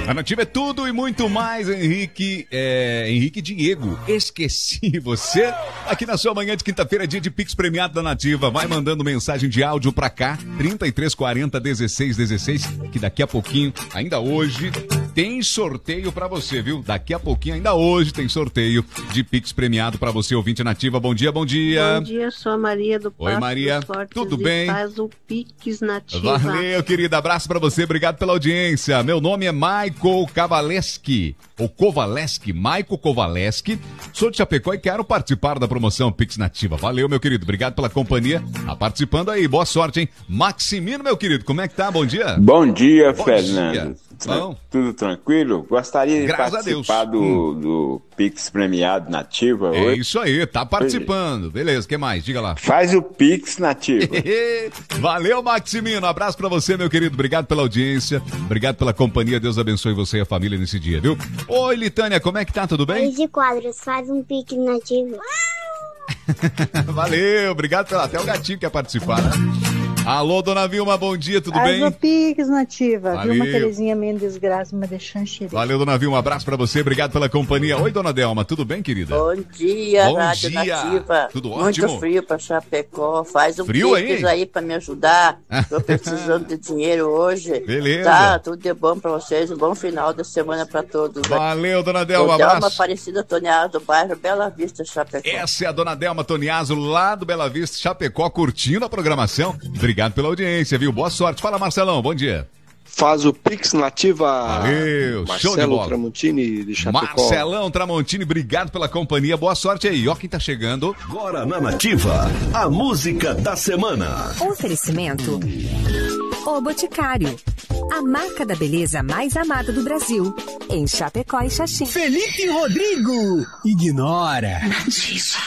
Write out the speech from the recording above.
A Nativa é tudo e muito mais, Henrique Diego. Esqueci você. Aqui na sua manhã de quinta-feira, dia de Pix premiado da Nativa. Vai mandando mensagem de áudio pra cá, 3340 1616, que daqui a pouquinho, ainda hoje, tem sorteio pra você, viu? Daqui a pouquinho, ainda hoje, tem sorteio de Pix premiado pra você, ouvinte Nativa. Bom dia, bom dia. Bom dia, sou a Maria do Passo. Oi, Maria. Tudo bem? Faz o Pix Nativa. Valeu, querida. Abraço pra você. Obrigado pela audiência. Meu nome é Michael Kowaleski. Ou Kowaleski. Michael Kowaleski. Sou de Chapecó e quero participar da promoção Pix Nativa. Valeu, meu querido. Obrigado pela companhia. Tá participando aí. Boa sorte, hein? Maximino, meu querido. Como é que tá? Bom dia. Bom dia, Bom Fernando. dia. Bom. Tudo tranquilo? Gostaria de Graças participar do Pix premiado Nativa É hoje. isso aí. Tá participando. Beleza. O que mais? Diga lá. Faz o Pix Nativa. Valeu, Maximino. Abraço pra você, meu querido. Obrigado pela audiência. Obrigado pela companhia. Deus abençoe você e a família nesse dia, viu? Oi, Litânia. Como é que tá? Tudo bem? Luiz de Quadros, faz um Pix Nativa. Valeu. Obrigado pela... Até o gatinho quer participar, né? Alô, dona Vilma, bom dia, tudo bem? Faz o Pix Nativa. Valeu. Vilma Terezinha Mendes Graça, uma de Xanxerê. Valeu, dona Vilma, um abraço pra você, obrigado pela companhia. Oi, dona Delma, tudo bem, querida? Bom dia, Bom Rádio dia. Nativa. Tudo ótimo? Muito frio pra Chapecó. Faz um Frio Pix aí pra me ajudar. Tô precisando de dinheiro hoje. Beleza. Tá, tudo de bom pra vocês. Um bom final de semana pra todos. Valeu, dona Delma, um Delma abraço. Aparecida Toniás, do bairro Bela Vista, Chapecó. Essa é a dona Delma Toniaso, lá do Bela Vista, Chapecó, curtindo a programação. Obrigado pela audiência, viu? Boa sorte. Fala, Marcelão, bom dia. Faz o Pix Nativa. Valeu, show de Marcelo bola. Tramontini de Chapecó. Marcelão Tramontini, obrigado pela companhia. Boa sorte aí. Ó quem tá chegando. Agora na Nativa, a música da semana. Oferecimento O Boticário, a marca da beleza mais amada do Brasil, em Chapecó e Xaxim. Felipe Rodrigo, ignora. Nativa.